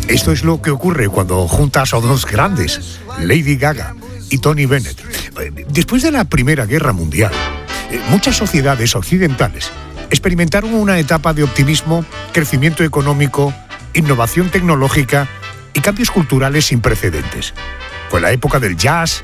Esto es lo que ocurre cuando juntas a dos grandes, Lady Gaga y Tony Bennett. Después de la Primera Guerra Mundial, muchas sociedades occidentales experimentaron una etapa de optimismo, crecimiento económico, innovación tecnológica y cambios culturales sin precedentes. Fue la época del jazz,